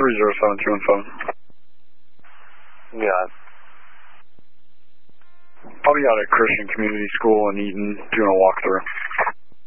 3072 on phone. Yeah. I'll be out at Christian Community School in Eaton doing a walkthrough.